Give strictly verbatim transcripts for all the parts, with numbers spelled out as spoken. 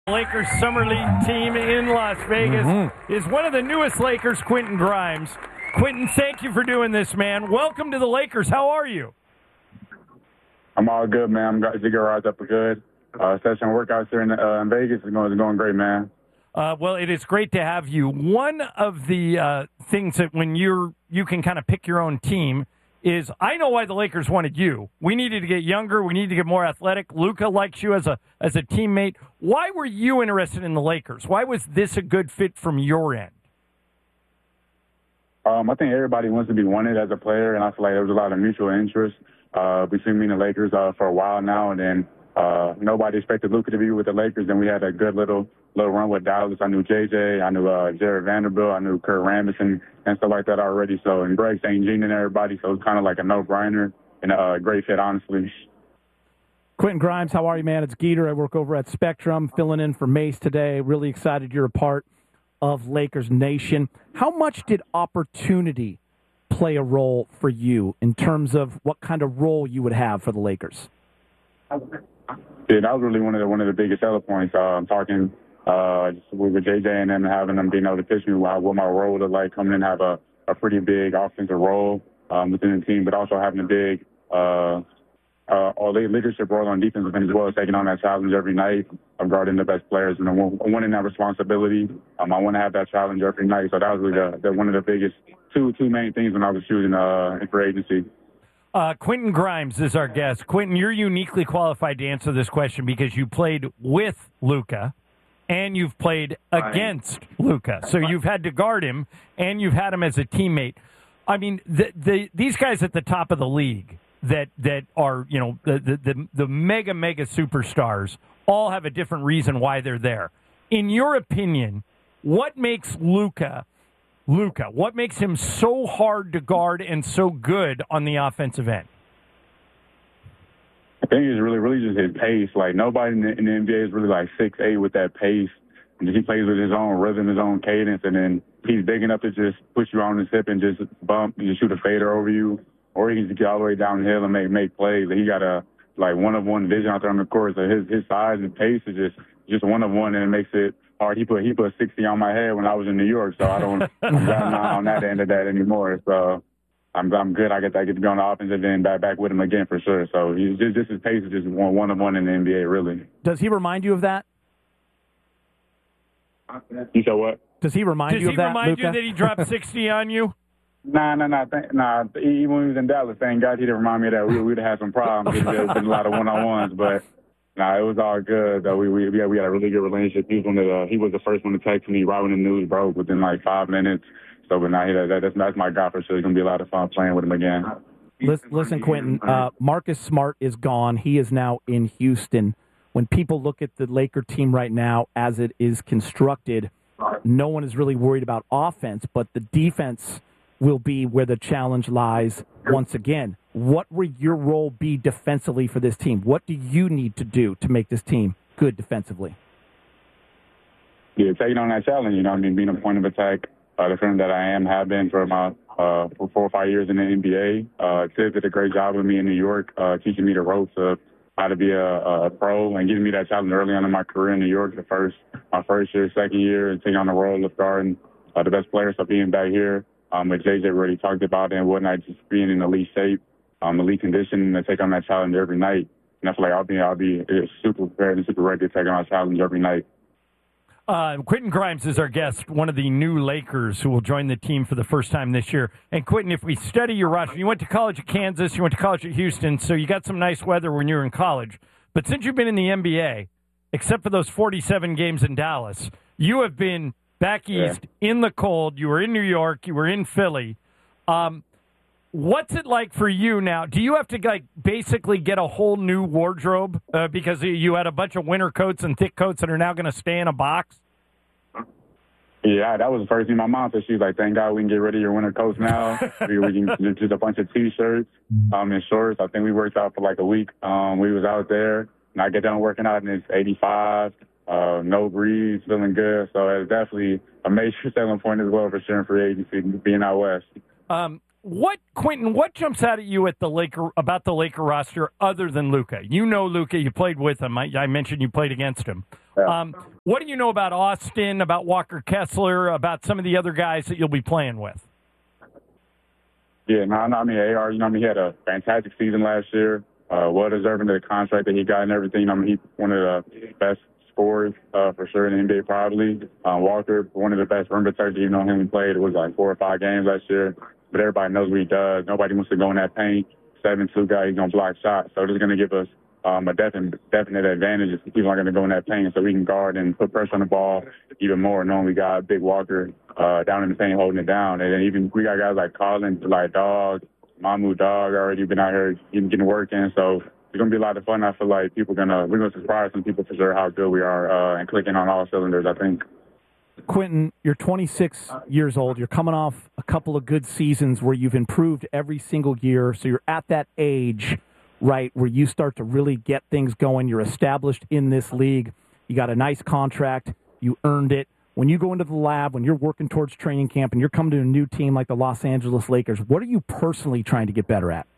Lakers Summer League team in Las Vegas Mm-hmm. is one of the newest Lakers, Quentin Grimes. Quentin, thank you for doing this, man. Welcome to the Lakers. How are you? I'm all good, man. I'm got to get rise up for good. Uh, session workouts here in, uh, in Vegas is going, is going great, man. Uh, well, it is great to have you. One of the uh, things that when you're you can kind of pick your own team is I know why the Lakers wanted you. We needed to get younger. We needed to get more athletic. Luka likes you as a as a teammate. Why were you interested in the Lakers? Why was this a good fit from your end? Um, I think everybody wants to be wanted as a player, and I feel like there was a lot of mutual interest uh, between me and the Lakers uh, for a while now. And then uh, nobody expected Luka to be with the Lakers, and we had a good little little run with Dallas. I knew J J, I knew uh, Jared Vanderbilt, I knew Kurt Rambis and, and stuff like that already. So, and Greg Saint Jean and everybody. So it's kind of like a no-brainer and a great fit, honestly. Quentin Grimes, how are you, man? It's Geeter. I work over at Spectrum, filling in for Mace today. Really excited you're a part of Lakers Nation. How much did opportunity play a role for you in terms of what kind of role you would have for the Lakers? Yeah, that was really one of the one of the biggest selling points. Uh, I'm talking uh, just with J J and them, having them being able to pitch me what my role would look like, coming in and have a, a pretty big offensive role um, within the team, but also having a big uh, uh, all the leadership role on defensive end as well, taking on that challenge every night of guarding the best players and winning that responsibility. Um, I want to have that challenge every night, so that was really the, the, one of the biggest two two main things when I was choosing uh, for agency. Uh, Quentin Grimes is our guest. Quentin, you're uniquely qualified to answer this question because you played with Luka and you've played against Luka. So you've had to guard him and you've had him as a teammate. I mean, the, the, these guys at the top of the league that that are, you know, the, the, the, the mega, mega superstars all have a different reason why they're there. In your opinion, what makes Luka Luka, what makes him so hard to guard and so good on the offensive end? I think it's really, really just his pace. Like, nobody in the, in the N B A is really like six eight with that pace. And he plays with his own rhythm, his own cadence, and then he's big enough to just push you on his hip and just bump and just shoot a fader over you. Or he can just get all the way downhill and make make plays. He got a, like, one-of-one vision out there on the court. So his, his size and pace is just, just one-of-one, and it makes it hard. He put he put sixty on my head when I was in New York, so I don't I'm not on that end of that anymore. So I'm I'm good. I get I get to go on the offensive end back back with him again for sure. So he's just, just his pace is just one one of one in the N B A really. Does he remind you of that? You said what? Does he remind Does you he of that? remind Luka? you that he dropped sixty on you? Nah, nah, nah, th- nah. Even when he was in Dallas, thank God he didn't remind me of that. We we'd have had some problems. There's been a lot of one on ones, but. Nah, it was all good, though. We we we had, we had a really good relationship. He was one of the, he was the first one to text me right when the news broke within like five minutes. So, but now he, that, that's that's my guy for sure. It's gonna be a lot of fun playing with him again. Listen, listen Quentin. Uh, Marcus Smart is gone. He is now in Houston. When people look at the Laker team right now as it is constructed, no one is really worried about offense, but the defense will be where the challenge lies once again. What will your role be defensively for this team? What do you need to do to make this team good defensively? Yeah, taking on that challenge, you know, I mean, being a point of attack uh, defender that I am, have been for my uh, for four or five years in the N B A. Uh, Tibbs did a great job with me in New York, uh, teaching me the ropes of how to be a, a pro and giving me that challenge early on in my career in New York. The first, my first year, second year, and taking on the role of guarding uh, the best players. So being back here, um, with J J already talked about it and whatnot, just being in elite shape. Um, elite condition and take on that challenge every night. And I feel like I'll be, I'll be super prepared and super ready to take on that challenge every night. Uh, Quentin Grimes is our guest, one of the new Lakers who will join the team for the first time this year. And Quentin, if we study your roster, you went to college at Kansas, you went to college at Houston, so you got some nice weather when you were in college. But since you've been in the N B A, except for those forty-seven games in Dallas, you have been back east yeah. in the cold. You were in New York. You were in Philly. Um, What's it like for you now? Do you have to like basically get a whole new wardrobe uh, because you had a bunch of winter coats and thick coats that are now going to stay in a box? Yeah, that was the first thing my mom said. She was like, "Thank God we can get rid of your winter coats now. we, we can just, just a bunch of T-shirts um, and shorts." I think we worked out for like a week. Um, we was out there, and I get done working out, and it's eighty-five, uh, no breeze, feeling good. So it's definitely a major selling point as well for sure for agency being out west. Um. What, Quentin, what jumps out at you at the Laker about the Laker roster other than Luka? You know Luka, you played with him. I, I mentioned you played against him. Yeah. Um, what do you know about Austin, about Walker Kessler, about some of the other guys that you'll be playing with? Yeah, no, no, I mean, A R, you know, I mean, he had a fantastic season last year. Uh, well deserving of the contract that he got and everything. I mean, he's one of the best scorers uh, for sure in the N B A probably. Uh, Walker, one of the best rim protectors. You know him, he played, it was like four or five games last year. But everybody knows what he does. Nobody wants to go in that paint. seven two guy, he's going to block shots. So this is going to give us um, a definite, definite advantage if people aren't going to go in that paint. So we can guard and put pressure on the ball even more, knowing we got Big Walker uh, down in the paint holding it down. And then even we got guys like Colin, like Dog, Mamu Dog already been out here getting, getting work in. So it's going to be a lot of fun. I feel like people going to, we're going to surprise some people for sure how good we are uh, and clicking on all cylinders, I think. Quentin, you're twenty-six years old. You're coming off a couple of good seasons where you've improved every single year. So you're at that age, right, where you start to really get things going. You're established in this league. You got a nice contract. You earned it. When you go into the lab, when you're working towards training camp and you're coming to a new team like the Los Angeles Lakers, what are you personally trying to get better at?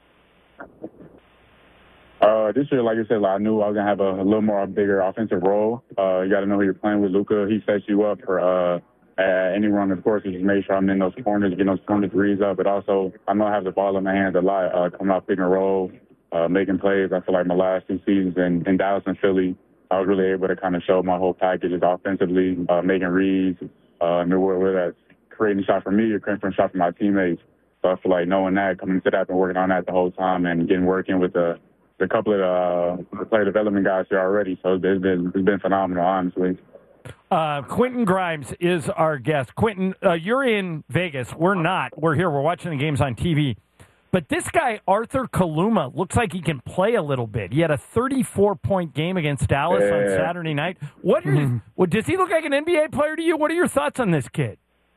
Uh, this year, like I said, like I knew I was going to have a, a little more bigger offensive role. Uh, you got to know who you're playing with. Luka, he sets you up for uh, uh, any run, of course. He just make sure I'm in those corners, getting those corner threes up. But also, I know I have the ball in my hands a lot, uh, coming out pick and roll, uh, making plays. I feel like my last two seasons in, in Dallas and Philly, I was really able to kind of show my whole packages offensively, uh, making reads, uh, and whether that's creating a shot for me or creating a shot for my teammates. So I feel like knowing that, coming to that and working on that the whole time and getting working with the a couple of uh, player development guys here already, so it's been it's been phenomenal, honestly. Uh, Quentin Grimes is our guest. Quentin, uh, you're in Vegas. We're not. We're here. We're watching the games on T V. But this guy, Arthur Kaluma, looks like he can play a little bit. He had a thirty-four point game against Dallas yeah. on Saturday night. What are his, what, does he look like an N B A player to you? What are your thoughts on this kid?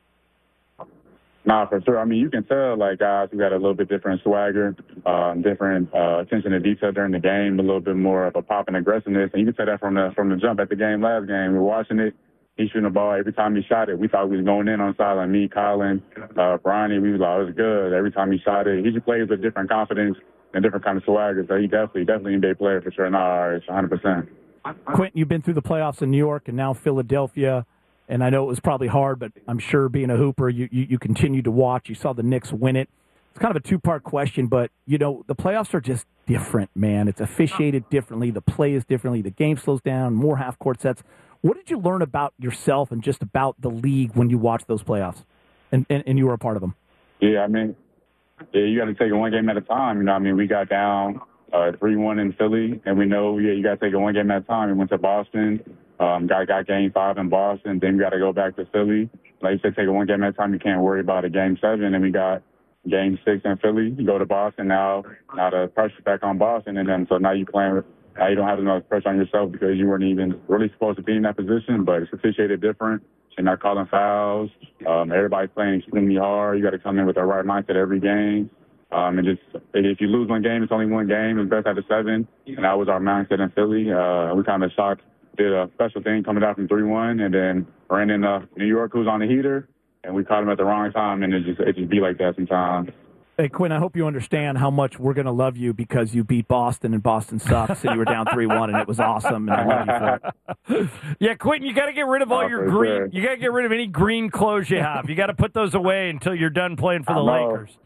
Nah, for sure. I mean, you can tell, like, guys who got a little bit different swagger, um, different uh, attention to detail during the game, a little bit more of a pop and aggressiveness. And you can tell that from the from the jump at the game last game. We were watching it. He's shooting the ball. Every time he shot it, we thought we was going in on the sideline. Me, Colin, uh, Bronny, we was like, it was good. Every time he shot it, he just plays with different confidence and different kind of swagger. So he definitely, definitely an N B A player for sure. Nah, it's one hundred percent. Quentin, you've been through the playoffs in New York and now Philadelphia. And I know it was probably hard, but I'm sure being a hooper, you, you, you continued to watch. You saw the Knicks win it. It's kind of a two-part question, but, you know, the playoffs are just different, man. It's officiated differently. The play is differently. The game slows down, more half-court sets. What did you learn about yourself and just about the league when you watched those playoffs and, and, and you were a part of them? Yeah, I mean, yeah, you got to take it one game at a time. You know, I mean, we got down uh, three one in Philly, and we know, yeah, you got to take it one game at a time. We went to Boston. Um, got got game five in Boston. Then we got to go back to Philly. Like you said, take it one game at a time. You can't worry about a game seven. And we got game six in Philly. You go to Boston now. Now the pressure's back on Boston, and then so now you playing. Now you don't have enough pressure on yourself because you weren't even really supposed to be in that position. But it's officiated different. You're not calling fouls. Um, everybody's playing extremely hard. You got to come in with the right mindset every game. Um, and just if you lose one game, it's only one game. It's best out of seven. And that was our mindset in Philly. Uh, we kind of shocked. Did a special thing coming out from three one, and then ran in uh, New York, who's on the heater, and we caught him at the wrong time, and it just it just be like that sometimes. Hey, Quinn, I hope you understand how much we're going to love you because you beat Boston, and Boston sucks, and you were down three one, and it was awesome, and I love you for it. Yeah, Quentin, you got to get rid of all oh, your green. Sure. You got to get rid of any green clothes you have. You got to put those away until you're done playing for the Lakers.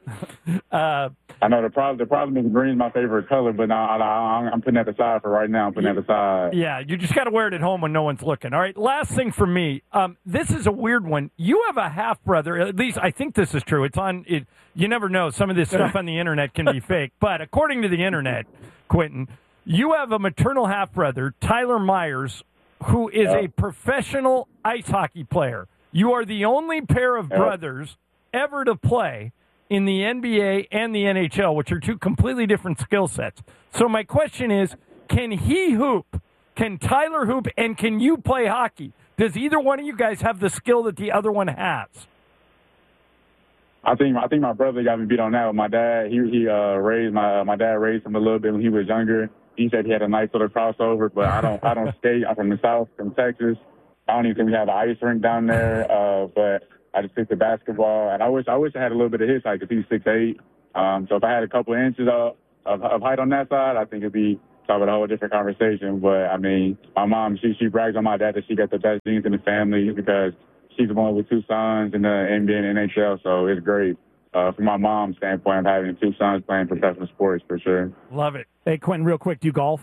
uh, I know the problem. The problem is green is my favorite color, but now I, I, I'm putting that aside for right now. I'm putting that aside. Yeah, you just got to wear it at home when no one's looking. All right. Last thing for me. Um, this is a weird one. You have a half brother. At least I think this is true. It's on. It, you never know. Some of this stuff on the internet can be fake. But according to the internet, Quentin, you have a maternal half brother, Tyler Myers, who is yep. a professional ice hockey player. You are the only pair of yep. brothers ever to play in the N B A and the N H L, which are two completely different skill sets. So my question is, can he hoop? Can Tyler hoop? And can you play hockey? Does either one of you guys have the skill that the other one has? I think I think my brother got me beat on that with my dad. He he uh, raised my my dad raised him a little bit when he was younger. He said he had a nice little crossover, but I don't I don't skate. I'm from the South, from Texas. I don't even think we have an ice rink down there. Uh, but I just picked the basketball, and I wish I wish I had a little bit of his height because he's six eight. Um, so if I had a couple of inches of, of, of height on that side, I think it'd be talk about a whole different conversation. But, I mean, my mom, she, she brags on my dad that she got the best genes in the family because she's the one with two sons in the N B A and N H L, so it's great. Uh, from my mom's standpoint, I'm having two sons playing professional sports for sure. Love it. Hey, Quentin, real quick, do you golf?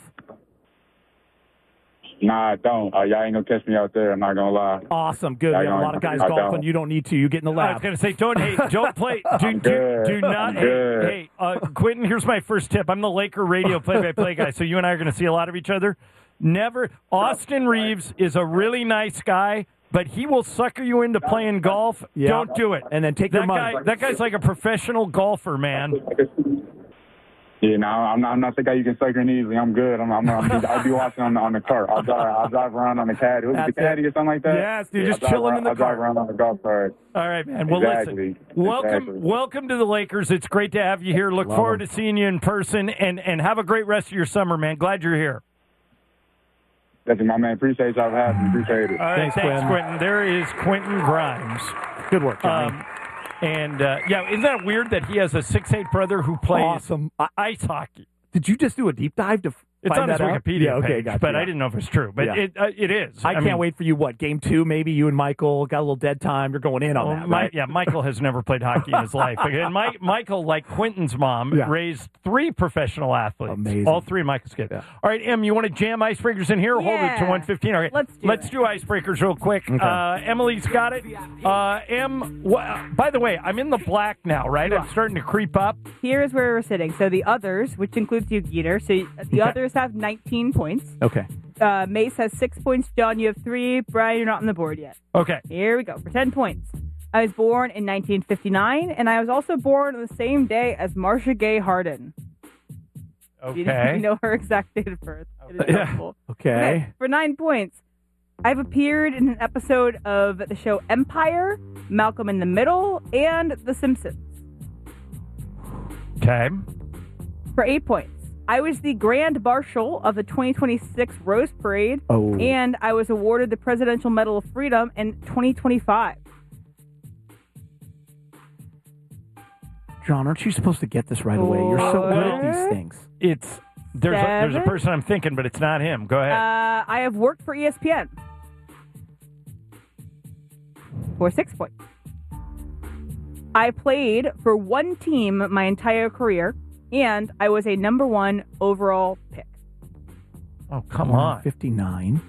Nah, I don't. Uh, y'all ain't going to catch me out there. I'm not going to lie. Awesome. Good. Yeah, We have a lot of guys golfing. You don't need to. You get in the I was lab. going to say, don't hey, don't play. Do, do, do not. Hey, hey uh, Quentin, here's my first tip. I'm the Laker radio play-by-play guy, so you and I are going to see a lot of each other. Never. Austin Reeves is a really nice guy, but he will sucker you into playing golf. Yeah. Don't do it. And then take that your money. guy. That guy's like a professional golfer, man. Yeah, no, I'm not, I'm not the guy you can sucker in easily. I'm good. I'm, I'm, I'm I'll be watching on the, on the cart. I'll drive, I'll drive around on the caddy. Was it the caddy or something like that? Yes, dude, yeah, just I'll chilling drive, in the I'll cart. drive around on the golf cart. All right, man. Well, exactly. listen. Welcome, exactly. welcome to the Lakers. It's great to have you here. Look Love forward them. to seeing you in person, and and have a great rest of your summer, man. Glad you're here. That's it, my man. Appreciate y'all for having me. Appreciate it. All right, Thanks, thanks, Quentin. Quentin. There is Quentin Grimes. Good work, Johnny. Um, and, uh, yeah, isn't that weird that he has a six eight brother who plays Awesome. I- ice hockey? Did you just do a deep dive to f- It's find on his that out? Wikipedia Yeah, okay, page, gotcha, but yeah. I didn't know if it's true. But Yeah. it uh, it is. I, can't mean, wait for you, what, game two maybe? You and Michael got a little dead time. You're going in on well, that, Mi- right? yeah, Michael has never played hockey in his life. And Mike, Michael, like Quentin's mom, Yeah. raised three professional athletes. Amazing. All three of Michael's kids. Yeah. All right, Em, you want to jam icebreakers in here? Or Hold it to Yeah. one fifteen. All right, Let's do Let's it. do icebreakers real quick. Okay. Uh, Emily's got it. Uh, Em, wh- by the way, I'm in the black now, right? I'm starting to creep up. Here's where we're sitting. So the others, which includes you, Geeter. So the Okay. others have nineteen points. Okay. Uh, Mace has six points. John, you have three. Brian, you're not on the board yet. Okay. Here we go for ten points. I was born in nineteen fifty-nine, and I was also born on the same day as Marcia Gay Harden. You don't Okay. know her exact date of birth. It is Yeah. helpful. Okay. For nine points, I've appeared in an episode of the show Empire, Malcolm in the Middle, and The Simpsons. Okay. For eight points, I was the Grand Marshal of the twenty twenty-six Rose Parade, Oh. and I was awarded the Presidential Medal of Freedom in twenty twenty-five. John, aren't you supposed to get this right away? You're so good at these Four. things. It's there's a, there's a Seven. person I'm thinking, but it's not him. Go ahead. Uh, I have worked for E S P N. For six points. I played for one team my entire career, and I was a number one overall pick. oh, come on. fifty-nine.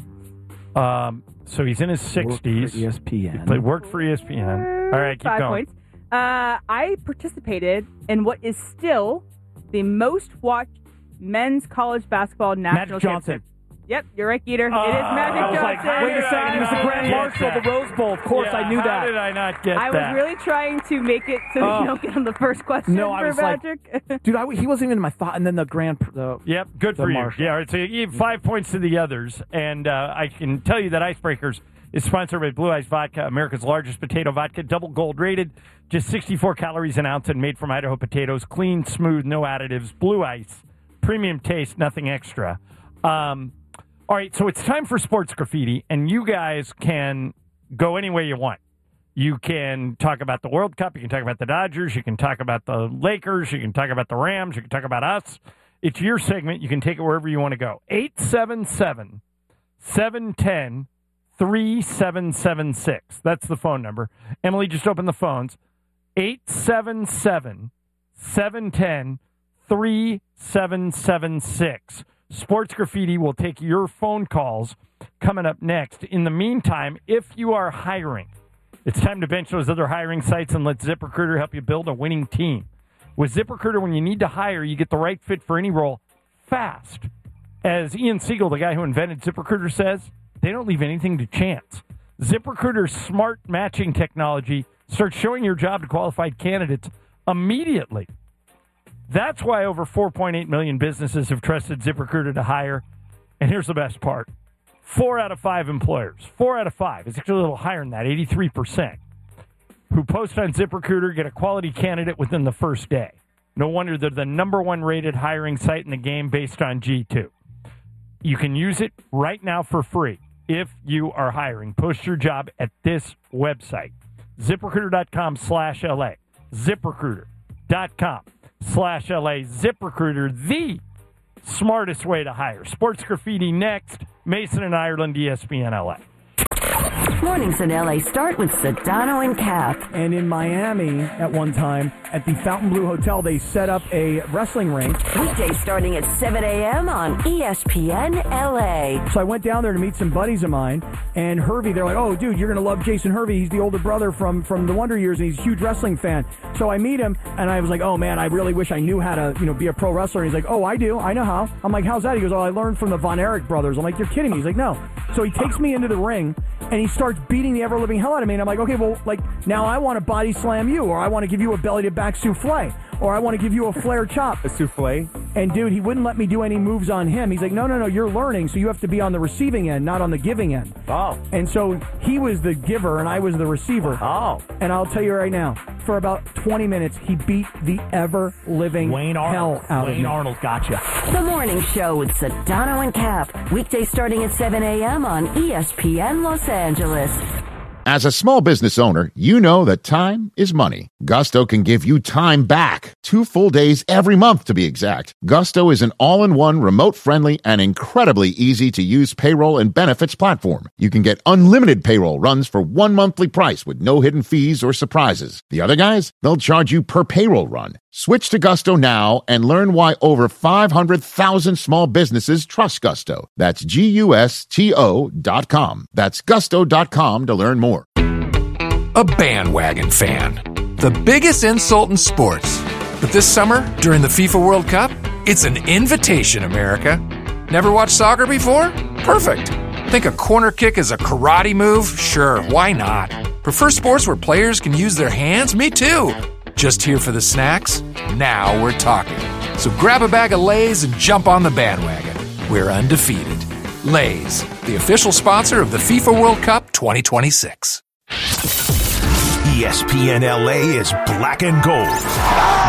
Um, so he's in his Worked for sixties. E S P N. He played, worked for E S P N. All right, keep Five going. points. Uh, I participated in what is still the most watched men's college basketball national Magic Johnson. championship. Yep, you're right, Geeter. Oh, it is Magic I was Johnson. like, how Wait a did I second. He was the not Grand get Marshal of that? the Rose Bowl. Of course, Yeah, I knew how that. did I not get I that? was really trying to make it so Oh. you don't get on the first question No, I for was like- Patrick. Dude, I, he wasn't even in my thought. And then the Grand. The, Yep, good The for you. Marshal. Yeah, all right, so you have five points to the others. And uh, I can tell you that Icebreakers is sponsored by Blue Ice Vodka, America's largest potato vodka, double gold rated, just sixty-four calories an ounce and made from Idaho potatoes, clean, smooth, no additives, Blue Ice, premium taste, nothing extra. Um, all right, so it's time for Sports Graffiti, and you guys can go any way you want. You can talk about the World Cup. You can talk about the Dodgers. You can talk about the Lakers. You can talk about the Rams. You can talk about us. It's your segment. You can take it wherever you want to go. eight seven seven, seven one zero, three seven seven six. That's the phone number. Emily just opened the phones. eight seven seven, seven one zero, three seven seven six. Sports Graffiti will take your phone calls coming up next. In the meantime, if you are hiring, it's time to bench those other hiring sites and let ZipRecruiter help you build a winning team. With ZipRecruiter, when you need to hire, you get the right fit for any role fast. As Ian Siegel, the guy who invented ZipRecruiter, says, they don't leave anything to chance. ZipRecruiter's smart matching technology starts showing your job to qualified candidates immediately. That's why over four point eight million businesses have trusted ZipRecruiter to hire. And here's the best part. Four out of five employers, four out of five, it's actually a little higher than that, eighty-three percent, who post on ZipRecruiter get a quality candidate within the first day. No wonder they're the number one rated hiring site in the game based on G two. You can use it right now for free if you are hiring. Post your job at this website, ZipRecruiter.com slash LA. ZipRecruiter.com slash LA. ZipRecruiter, the smartest way to hire. Sports Graffiti next. Mason and Ireland, E S P N L A. Mornings in L A start with Sedano and Cap. And in Miami, at one time, at the Fontainebleau Hotel, they set up a wrestling ring. Weekdays starting at seven a.m. on E S P N L A. So I went down there to meet some buddies of mine, and Hervey, they're like, oh, dude, you're going to love Jason Hervey. He's the older brother from, from the Wonder Years, and he's a huge wrestling fan. So I meet him, and I was like, oh, man, I really wish I knew how to, you know, be a pro wrestler. And he's like, oh, I do. I know how. I'm like, how's that? He goes, oh, I learned from the Von Erich brothers. I'm like, you're kidding me. He's like, no. So he takes me into the ring, and he starts beating the ever-living hell out of me. And I'm like, okay, well, like, now I want to body slam you, or I want to give you a belly-to-back souffle, or I want to give you a flare chop. A souffle? And, dude, he wouldn't let me do any moves on him. He's like, no, no, no, you're learning, so you have to be on the receiving end, not on the giving end. Oh. And so he was the giver, and I was the receiver. Oh. And I'll tell you right now, for about twenty minutes, he beat the ever-living Wayne Arnold. hell out Wayne of me. Arnold gotcha. The Morning Show with Sedano and Cap. Weekdays starting at seven a.m. on E S P N Los Angeles. As a small business owner, you know that time is money. Gusto can give you time back. Two full days every month, to be exact. Gusto is an all-in-one, remote-friendly, and incredibly easy-to-use payroll and benefits platform. You can get unlimited payroll runs for one monthly price with no hidden fees or surprises. The other guys, they'll charge you per payroll run. Switch to Gusto now and learn why over five hundred thousand small businesses trust Gusto. That's G U S T O dot com. That's gusto dot com to learn more. A bandwagon fan. The biggest insult in sports. But this summer, during the FIFA World Cup, it's an invitation, America. Never watched soccer before? Perfect. Think a corner kick is a karate move? Sure, why not? Prefer sports where players can use their hands? Me too. Just here for the snacks? Now we're talking. So grab a bag of Lay's and jump on the bandwagon. We're undefeated. Lay's, the official sponsor of the FIFA World Cup twenty twenty-six. E S P N L A is black and gold.